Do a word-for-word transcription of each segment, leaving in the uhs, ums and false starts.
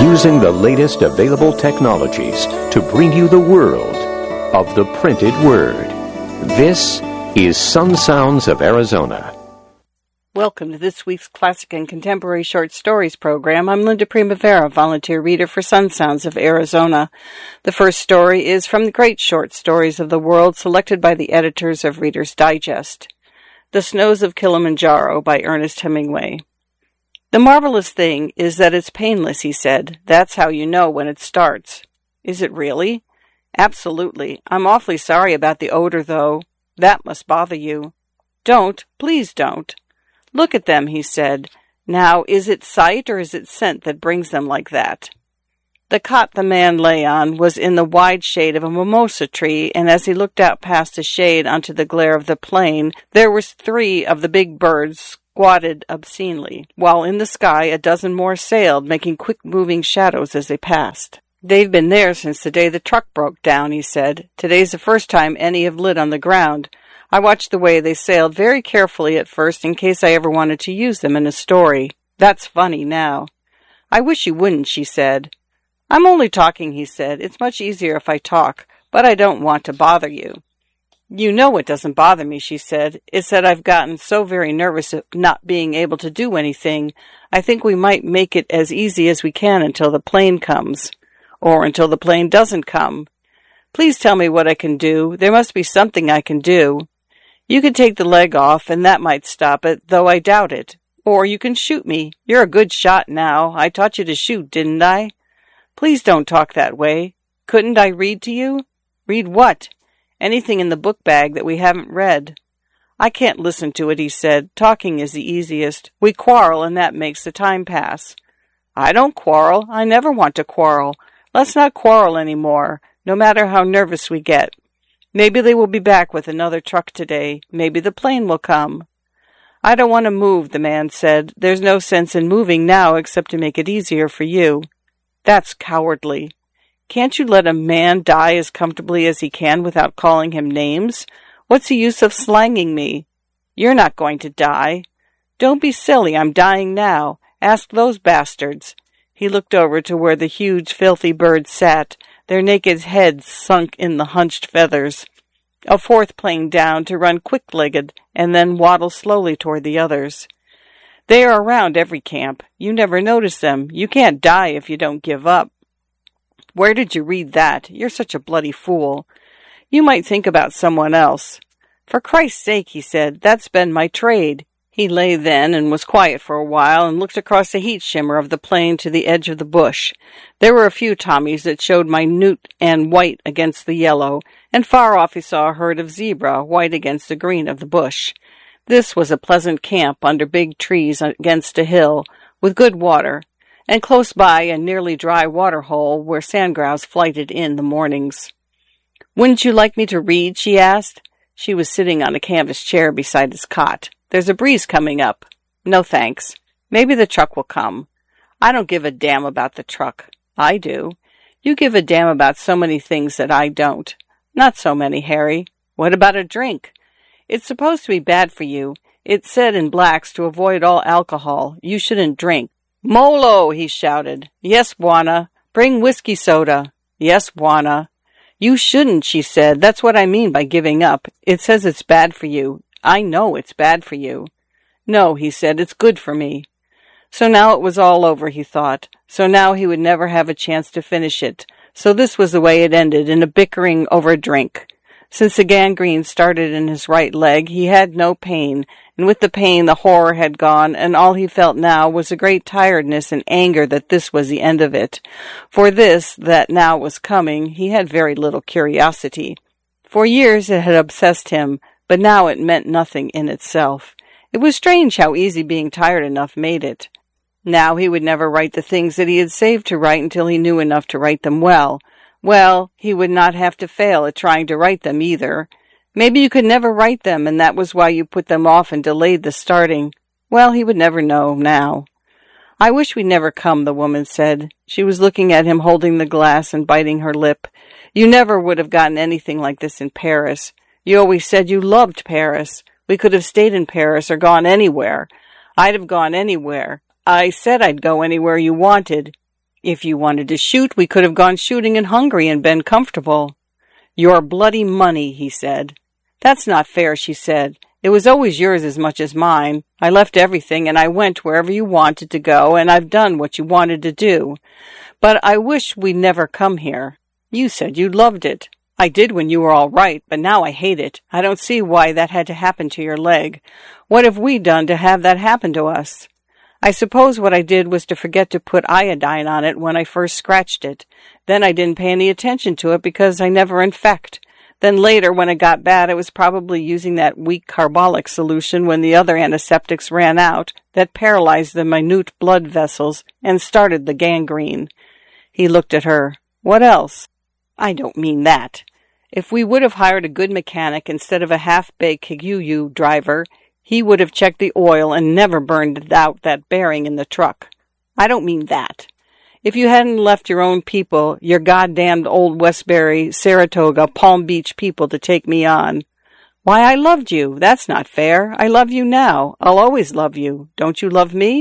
using the latest available technologies to bring you the world of the printed word. This is Sun Sounds of Arizona. Welcome to this week's Classic and Contemporary Short Stories program. I'm Linda Primavera, volunteer reader for Sun Sounds of Arizona. The first story is from the great short stories of the world selected by the editors of Reader's Digest. The Snows of Kilimanjaro by Ernest Hemingway. The marvelous thing is that it's painless, he said. That's how you know when it starts. Is it really? Absolutely. I'm awfully sorry about the odor, though. That must bother you. Don't. Please don't. Look at them, he said. Now, is it sight or is it scent that brings them like that? The cot the man lay on was in the wide shade of a mimosa tree, and as he looked out past the shade onto the glare of the plain, there were three of the big birds squatted obscenely, while in the sky a dozen more sailed, making quick-moving shadows as they passed. They've been there since the day the truck broke down, he said. Today's the first time any have lit on the ground. I watched the way they sailed very carefully at first in case I ever wanted to use them in a story. That's funny now. I wish you wouldn't, she said. I'm only talking, he said. It's much easier if I talk, but I don't want to bother you. You know it doesn't bother me, she said. It's that I've gotten so very nervous of not being able to do anything. I think we might make it as easy as we can until the plane comes. Or until the plane doesn't come. Please tell me what I can do. There must be something I can do. You could take the leg off, and that might stop it, though I doubt it. Or you can shoot me. You're a good shot now. I taught you to shoot, didn't I? Please don't talk that way. Couldn't I read to you? Read what? Anything in the book bag that we haven't read. I can't listen to it, he said. Talking is the easiest. We quarrel, and that makes the time pass. I don't quarrel. I never want to quarrel. Let's not quarrel any more, no matter how nervous we get. Maybe they will be back with another truck today. Maybe the plane will come. I don't want to move, the man said. There's no sense in moving now except to make it easier for you. That's cowardly. Can't you let a man die as comfortably as he can without calling him names? What's the use of slanging me? You're not going to die. Don't be silly. I'm dying now. Ask those bastards. He looked over to where the huge, filthy birds sat, their naked heads sunk in the hunched feathers. A fourth plane down to run quick-legged and then waddle slowly toward the others. They are around every camp. You never notice them. You can't die if you don't give up. Where did you read that? You're such a bloody fool. You might think about someone else. For Christ's sake, he said, that's been my trade. He lay then and was quiet for a while and looked across the heat shimmer of the plain to the edge of the bush. There were a few Tommies that showed minute and white against the yellow, and far off he saw a herd of zebra, white against the green of the bush. This was a pleasant camp under big trees against a hill, with good water, and close by a nearly dry water hole where sandgrouse flighted in the mornings. Wouldn't you like me to read? She asked. She was sitting on a canvas chair beside his cot. There's a breeze coming up. No thanks. Maybe the truck will come. I don't give a damn about the truck. I do. You give a damn about so many things that I don't. Not so many, Harry. What about a drink? It's supposed to be bad for you. It's said in blacks to avoid all alcohol. You shouldn't drink. Molo, he shouted. Yes, Bwana. Bring whiskey soda. Yes, Bwana. You shouldn't, she said. That's what I mean by giving up. It says it's bad for you. I know it's bad for you. No, he said, it's good for me. So now it was all over, he thought. So now he would never have a chance to finish it. So this was the way it ended, in a bickering over a drink. Since the gangrene started in his right leg, he had no pain, and with the pain the horror had gone, and all he felt now was a great tiredness and anger that this was the end of it. For this, that now was coming, he had very little curiosity. For years it had obsessed him, but now it meant nothing in itself. It was strange how easy being tired enough made it. Now he would never write the things that he had saved to write until he knew enough to write them well. Well, he would not have to fail at trying to write them either. Maybe you could never write them, and that was why you put them off and delayed the starting. Well, he would never know now. I wish we'd never come, the woman said. She was looking at him holding the glass and biting her lip. You never would have gotten anything like this in Paris. You always said you loved Paris. We could have stayed in Paris or gone anywhere. I'd have gone anywhere. I said I'd go anywhere you wanted. If you wanted to shoot, we could have gone shooting in Hungary and been comfortable. Your bloody money, he said. That's not fair, she said. It was always yours as much as mine. I left everything and I went wherever you wanted to go, and I've done what you wanted to do. But I wish we'd never come here. You said you loved it. I did when you were all right, but now I hate it. I don't see why that had to happen to your leg. What have we done to have that happen to us? I suppose what I did was to forget to put iodine on it when I first scratched it. Then I didn't pay any attention to it because I never infect. Then later, when it got bad, I was probably using that weak carbolic solution when the other antiseptics ran out that paralyzed the minute blood vessels and started the gangrene. He looked at her. What else? I don't mean that. If we would have hired a good mechanic instead of a half-baked Kiguyu driver, he would have checked the oil and never burned out that bearing in the truck. I don't mean that. If you hadn't left your own people, your goddamned old Westbury, Saratoga, Palm Beach people to take me on. Why, I loved you. That's not fair. I love you now. I'll always love you. Don't you love me?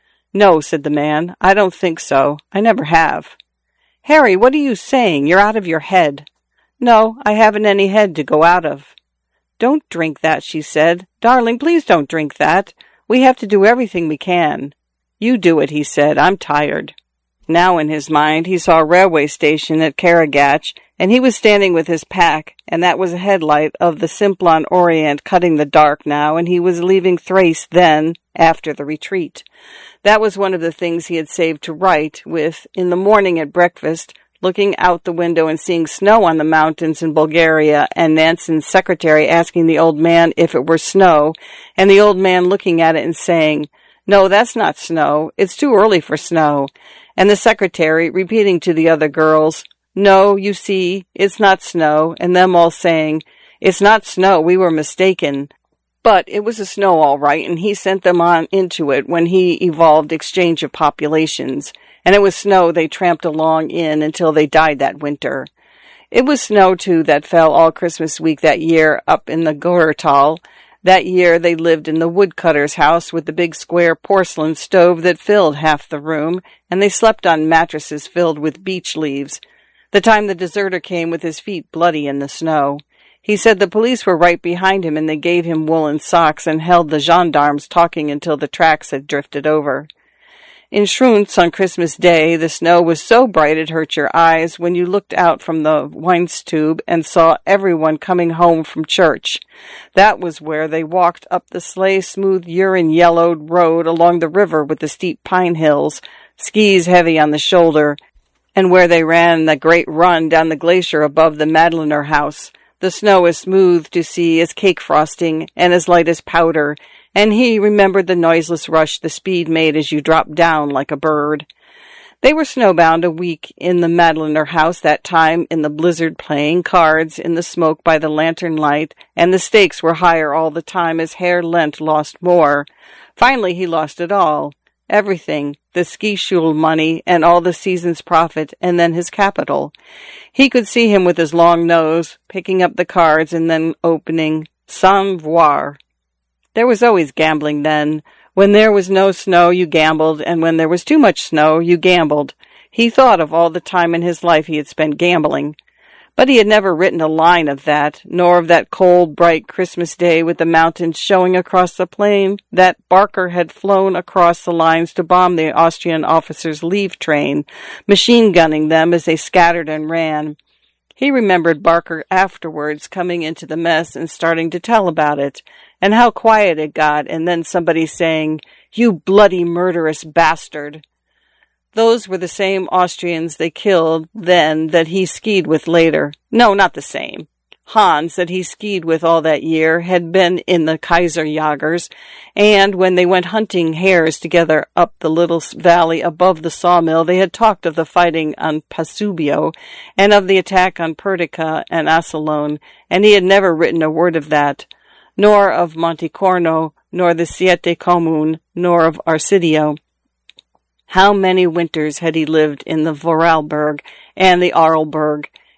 No, said the man. I don't think so. I never have. Harry, what are you saying? You're out of your head. No, I haven't any head to go out of. Don't drink that, she said. Darling, please don't drink that. We have to do everything we can. You do it, he said. I'm tired. Now in his mind he saw a railway station at Karagach, and he was standing with his pack, and that was a headlight of the Simplon Orient cutting the dark now, and he was leaving Thrace then, after the retreat. That was one of the things he had saved to write, with, in the morning at breakfast, looking out the window and seeing snow on the mountains in Bulgaria, and Nansen's secretary asking the old man if it were snow, and the old man looking at it and saying, No, that's not snow. It's too early for snow. And the secretary repeating to the other girls, No, you see, it's not snow, and them all saying, It's not snow, we were mistaken. But it was a snow all right, and he sent them on into it when he evolved exchange of populations. And it was snow they tramped along in until they died that winter. It was snow, too, that fell all Christmas week that year up in the Goertal. That year they lived in the woodcutter's house with the big square porcelain stove that filled half the room, and they slept on mattresses filled with beech leaves. The time the deserter came with his feet bloody in the snow. He said the police were right behind him, and they gave him woolen socks and held the gendarmes talking until the tracks had drifted over. In Schruntz on Christmas Day, the snow was so bright it hurt your eyes when you looked out from the Weinstube and saw everyone coming home from church. That was where they walked up the sleigh-smooth, urine-yellowed road along the river with the steep pine hills, skis heavy on the shoulder, and where they ran the great run down the glacier above the Madlener house. The snow as smooth to see as cake frosting and as light as powder, and he remembered the noiseless rush the speed made as you dropped down like a bird. They were snowbound a week in the Madlener house that time in the blizzard, playing cards in the smoke by the lantern light, and the stakes were higher all the time as Herr Lent lost more. Finally he lost it all. Everything, the ski schule money and all the season's profit, and then his capital. He could see him with his long nose, picking up the cards and then opening sans voir. There was always gambling then. When there was no snow, you gambled, and when there was too much snow, you gambled. He thought of all the time in his life he had spent gambling. But he had never written a line of that, nor of that cold, bright Christmas day with the mountains showing across the plain that Barker had flown across the lines to bomb the Austrian officers' leave train, machine-gunning them as they scattered and ran. He remembered Barker afterwards coming into the mess and starting to tell about it, and how quiet it got, and then somebody saying, "You bloody murderous bastard." Those were the same Austrians they killed then that he skied with later. No, not the same. Hans, that he skied with all that year, had been in the Kaiserjägers, and when they went hunting hares together up the little valley above the sawmill, they had talked of the fighting on Pasubio, and of the attack on Perdica and Assalone, and he had never written a word of that, nor of Montecorno, nor the Siete Comune, nor of Arsidio. How many winters had he lived in the Vorarlberg and the Arlberg?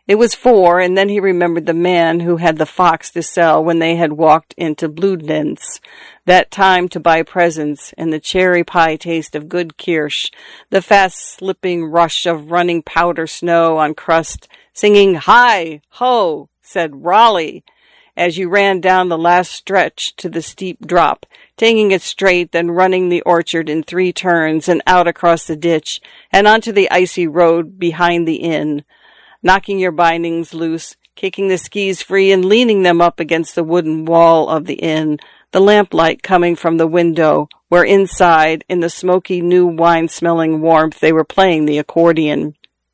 It was four, and then he remembered the man who had the fox to sell when they had walked into Bludenz, that time to buy presents, and the cherry pie taste of good kirsch, the fast-slipping rush of running powder snow on crust, singing, "Hi! Ho!" said Raleigh, as you ran down the last stretch to the steep drop, taking it straight, then running the orchard in three turns and out across the ditch and onto the icy road behind the inn, knocking your bindings loose, kicking the skis free and leaning them up against the wooden wall of the inn, the lamplight coming from the window, where inside, in the smoky new wine-smelling warmth, they were playing the accordion.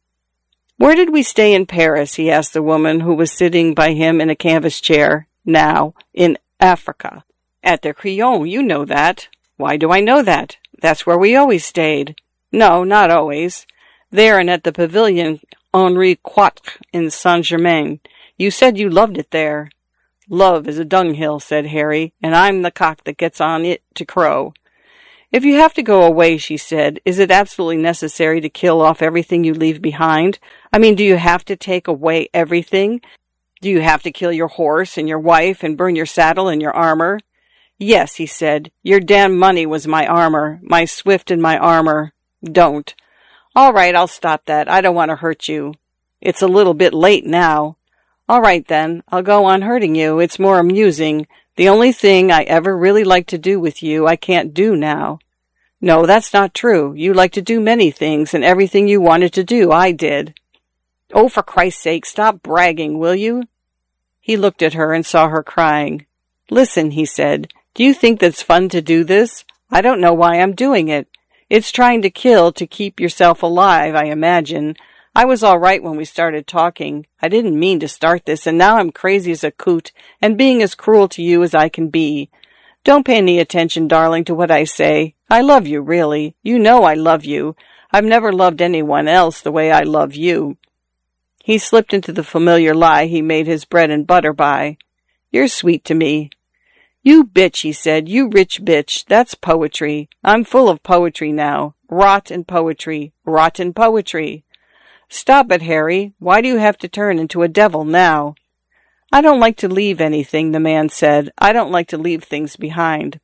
"Where did we stay in Paris?" he asked the woman who was sitting by him in a canvas chair. "Now, in Africa." "At the Crillon, you know that." "Why do I know that?" "That's where we always stayed." "No, not always." "There and at the pavilion Henri Quatre in Saint-Germain. You said you loved it there." "Love is a dunghill," said Harry, "and I'm the cock that gets on it to crow." "If you have to go away," she said, "is it absolutely necessary to kill off everything you leave behind? I mean, do you have to take away everything? Do you have to kill your horse and your wife and burn your saddle and your armor?" "Yes," he said, "your damn money was my armor, my swift and my armor. Don't." "All right, I'll stop that. I don't want to hurt you." "It's a little bit late now." "All right, then. I'll go on hurting you. It's more amusing. The only thing I ever really liked to do with you, I can't do now." "No, that's not true. You like to do many things, and everything you wanted to do, I did." "Oh, for Christ's sake, stop bragging, will you?" He looked at her and saw her crying. "Listen," he said, "do you think that's fun to do this? I don't know why I'm doing it. It's trying to kill to keep yourself alive, I imagine. I was all right when we started talking. I didn't mean to start this, and now I'm crazy as a coot and being as cruel to you as I can be. Don't pay any attention, darling, to what I say. I love you, really. You know I love you. I've never loved anyone else the way I love you." He slipped into the familiar lie he made his bread and butter by. "You're sweet to me." "You bitch," he said. "You rich bitch. That's poetry. I'm full of poetry now. Rot and poetry. Rotten poetry." "Stop it, Harry. Why do you have to turn into a devil now?" "I don't like to leave anything," the man said. "I don't like to leave things behind."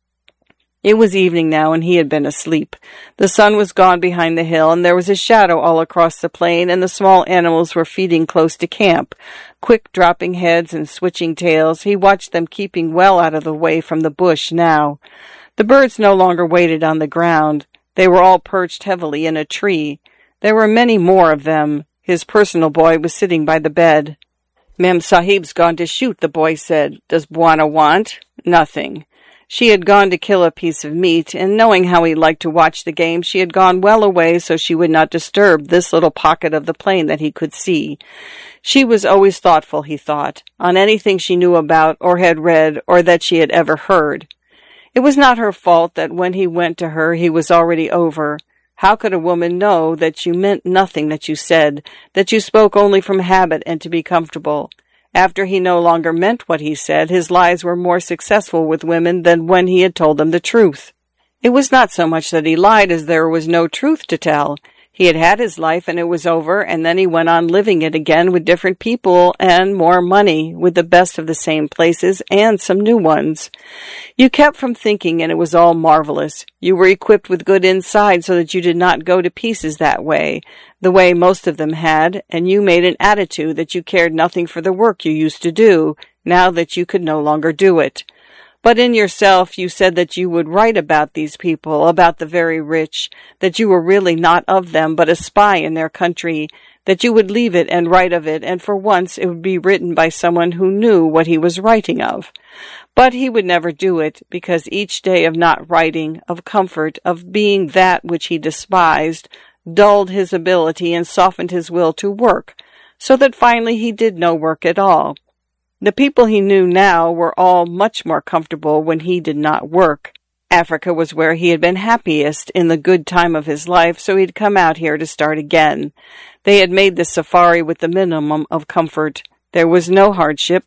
It was evening now, and he had been asleep. The sun was gone behind the hill, and there was a shadow all across the plain, and the small animals were feeding close to camp. Quick dropping heads and switching tails, he watched them keeping well out of the way from the bush now. The birds no longer waited on the ground. They were all perched heavily in a tree. There were many more of them. His personal boy was sitting by the bed. "Mem Sahib's gone to shoot," the boy said. "Does Bwana want?" "Nothing." She had gone to kill a piece of meat, and knowing how he liked to watch the game, she had gone well away so she would not disturb this little pocket of the plain that he could see. She was always thoughtful, he thought, on anything she knew about or had read or that she had ever heard. It was not her fault that when he went to her he was already over. How could a woman know that you meant nothing that you said, that you spoke only from habit and to be comfortable? After he no longer meant what he said, his lies were more successful with women than when he had told them the truth. It was not so much that he lied as there was no truth to tell. He had had his life and it was over, and then he went on living it again with different people and more money, with the best of the same places and some new ones. You kept from thinking, and it was all marvelous. You were equipped with good inside so that you did not go to pieces that way, the way most of them had, and you made an attitude that you cared nothing for the work you used to do, now that you could no longer do it. But in yourself you said that you would write about these people, about the very rich, that you were really not of them, but a spy in their country, that you would leave it and write of it, and for once it would be written by someone who knew what he was writing of. But he would never do it, because each day of not writing, of comfort, of being that which he despised, dulled his ability and softened his will to work, so that finally he did no work at all. The people he knew now were all much more comfortable when he did not work. Africa was where he had been happiest in the good time of his life, so he'd come out here to start again. They had made the safari with the minimum of comfort. There was no hardship,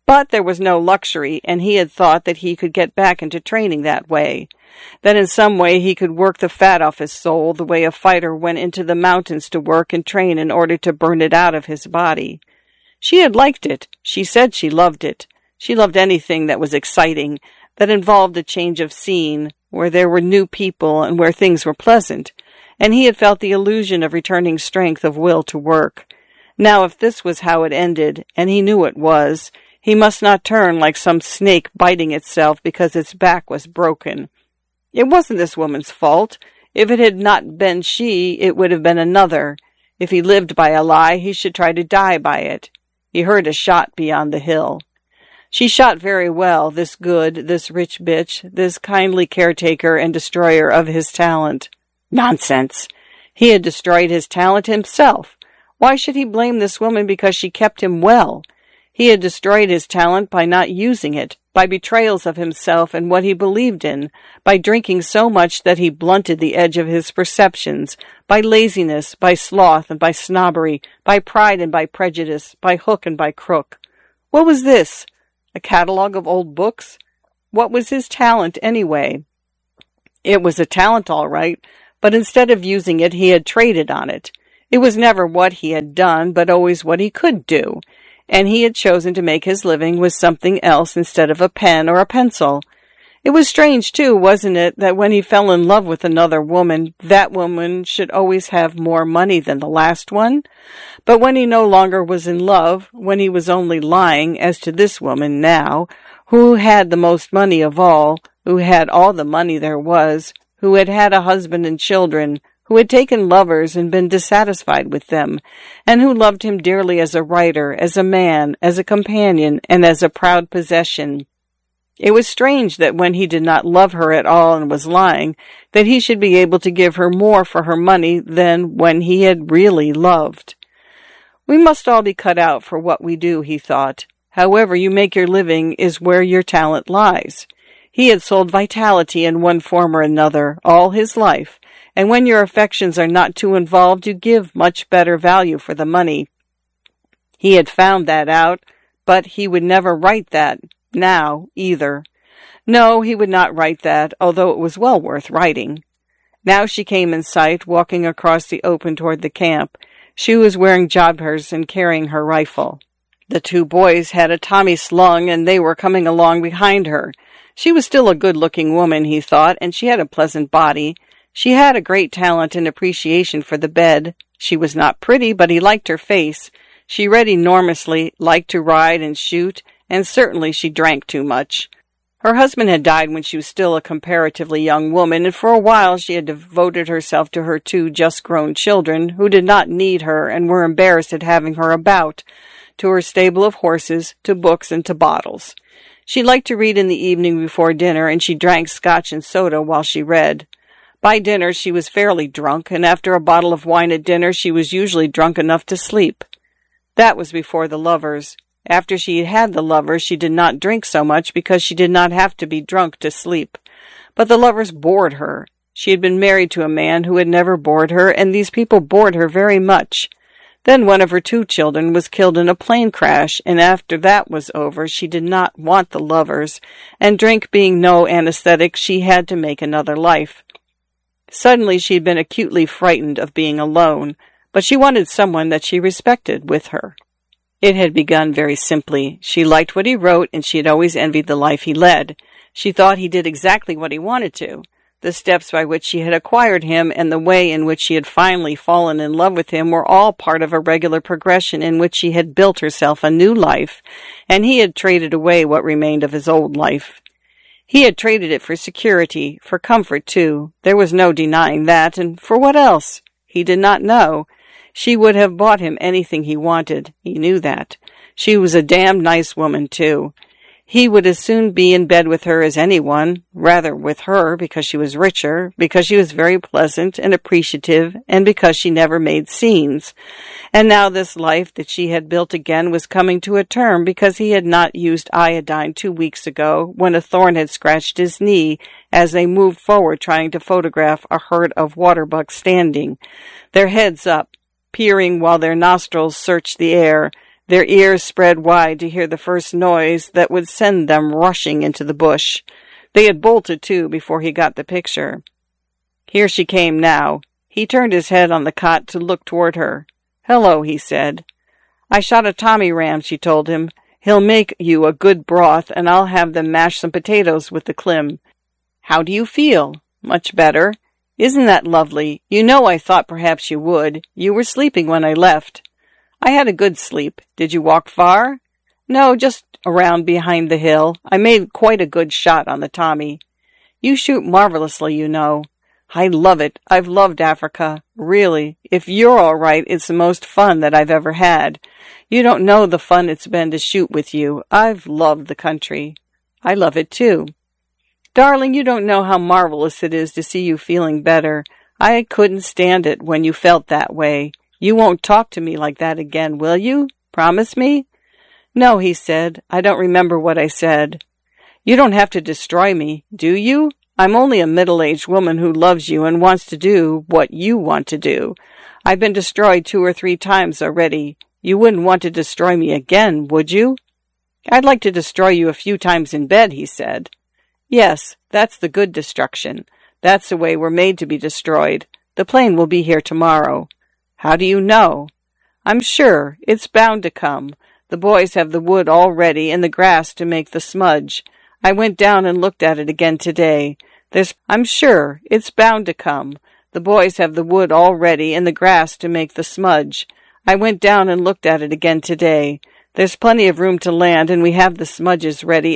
But there was no luxury, and he had thought that he could get back into training that way. That in some way he could work the fat off his soul the way a fighter went into the mountains to work and train in order to burn it out of his body. She had liked it. She said she loved it. She loved anything that was exciting, that involved a change of scene, where there were new people and where things were pleasant, and he had felt the illusion of returning strength of will to work. Now if this was how it ended, and he knew it was, he must not turn like some snake biting itself because its back was broken. It wasn't this woman's fault. If it had not been she, it would have been another. If he lived by a lie, he should try to die by it. He heard a shot beyond the hill. She shot very well, this good, this rich bitch, this kindly caretaker and destroyer of his talent. Nonsense! He had destroyed his talent himself. Why should he blame this woman because she kept him well? He had destroyed his talent by not using it, by betrayals of himself and what he believed in, by drinking so much that he blunted the edge of his perceptions, by laziness, by sloth and by snobbery, by pride and by prejudice, by hook and by crook. What was this? A catalogue of old books? What was his talent, anyway? It was a talent, all right, but instead of using it, he had traded on it. It was never what he had done, but always what he could do. And he had chosen to make his living with something else instead of a pen or a pencil. It was strange, too, wasn't it, that when he fell in love with another woman, that woman should always have more money than the last one? But when he no longer was in love, when he was only lying as to this woman now, who had the most money of all, who had all the money there was, who had had a husband and children, who had taken lovers and been dissatisfied with them, and who loved him dearly as a writer, as a man, as a companion, and as a proud possession. It was strange that when he did not love her at all and was lying, that he should be able to give her more for her money than when he had really loved. We must all be cut out for what we do, he thought. However you make your living is where your talent lies. He had sold vitality in one form or another all his life, and when your affections are not too involved, you give much better value for the money. He had found that out, but he would never write that now, either. No, he would not write that, although it was well worth writing. Now she came in sight, walking across the open toward the camp. She was wearing jodhpurs and carrying her rifle. The two boys had a Tommy slung, and they were coming along behind her. She was still a good-looking woman, he thought, and she had a pleasant body. She had a great talent and appreciation for the bed. She was not pretty, but he liked her face. She read enormously, liked to ride and shoot, and certainly she drank too much. Her husband had died when she was still a comparatively young woman, and for a while she had devoted herself to her two just-grown children, who did not need her and were embarrassed at having her about, to her stable of horses, to books, and to bottles. She liked to read in the evening before dinner, and she drank scotch and soda while she read. By dinner she was fairly drunk, and after a bottle of wine at dinner she was usually drunk enough to sleep. That was before the lovers. After she had had the lovers she did not drink so much because she did not have to be drunk to sleep. But the lovers bored her. She had been married to a man who had never bored her, and these people bored her very much. Then one of her two children was killed in a plane crash, and after that was over she did not want the lovers, and drink being no anesthetic, she had to make another life. Suddenly she had been acutely frightened of being alone, but she wanted someone that she respected with her. It had begun very simply. She liked what he wrote, and she had always envied the life he led. She thought he did exactly what he wanted to. The steps by which she had acquired him and the way in which she had finally fallen in love with him were all part of a regular progression in which she had built herself a new life, and he had traded away what remained of his old life. He had traded it for security, for comfort, too. There was no denying that, and for what else? He did not know. She would have bought him anything he wanted. He knew that. She was a damned nice woman, too. He would as soon be in bed with her as anyone, rather with her, because she was richer, because she was very pleasant and appreciative, and because she never made scenes. And now this life that she had built again was coming to a term because he had not used iodine two weeks ago when a thorn had scratched his knee as they moved forward trying to photograph a herd of waterbucks standing, their heads up, peering while their nostrils searched the air, Their ears spread wide to hear the first noise that would send them rushing into the bush. They had bolted, too, before he got the picture. Here she came now. He turned his head on the cot to look toward her. "Hello," he said. "I shot a Tommy ram," she told him. "He'll make you a good broth, and I'll have them mash some potatoes with the clim. How do you feel?" "Much better." "Isn't that lovely? You know I thought perhaps you would. You were sleeping when I left." "I had a good sleep. Did you walk far?" "No, just around behind the hill. I made quite a good shot on the Tommy." "You shoot marvelously, you know." "I love it. I've loved Africa. Really, if you're all right, it's the most fun that I've ever had. You don't know the fun it's been to shoot with you. I've loved the country." "I love it, too." "Darling, you don't know how marvelous it is to see you feeling better. I couldn't stand it when you felt that way. You won't talk to me like that again, will you? Promise me?" "No," he said. "I don't remember what I said." "You don't have to destroy me, do you? I'm only a middle-aged woman who loves you and wants to do what you want to do. I've been destroyed two or three times already. You wouldn't want to destroy me again, would you?" "I'd like to destroy you a few times in bed," he said. "Yes, that's the good destruction. That's the way we're made to be destroyed. The plane will be here tomorrow." "How do you know?" "I'm sure. It's bound to come. The boys have the wood all ready and the grass to make the smudge. I went down and looked at it again today. There's, I'm sure. It's bound to come. The boys have the wood all ready and the grass to make the smudge. I went down and looked at it again today. There's plenty of room to land, and we have the smudges ready